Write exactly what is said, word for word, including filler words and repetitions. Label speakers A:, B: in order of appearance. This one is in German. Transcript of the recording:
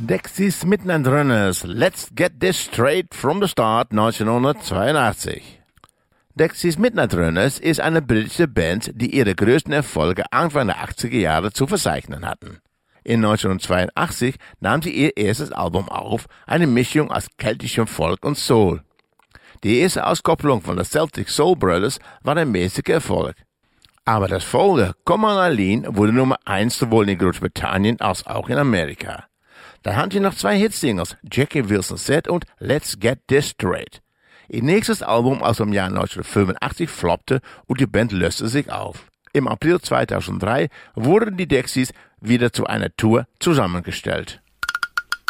A: Dexys Midnight Runners, Let's Get This Straight from the Start neunzehnhundertzweiundachtzig. Dexys Midnight Runners ist eine britische Band, die ihre größten Erfolge Anfang der achtziger Jahre zu verzeichnen hatten. In neunzehnhundertzweiundachtzig nahm sie ihr erstes Album auf, eine Mischung aus keltischem Folk und Soul. Die erste Auskopplung von den Celtic Soul Brothers war ein mäßiger Erfolg. Aber das Folge Come On Eileen wurde Nummer eins sowohl in Großbritannien als auch in Amerika. Dann hatten sie noch zwei Hitsingles, Jackie Wilson Said und Let's Get This Straight. Ihr nächstes Album aus dem Jahr neunzehnhundertfünfundachtzig floppte und die Band löste sich auf. Im April zweitausenddrei wurden die Dexys wieder zu einer Tour zusammengestellt.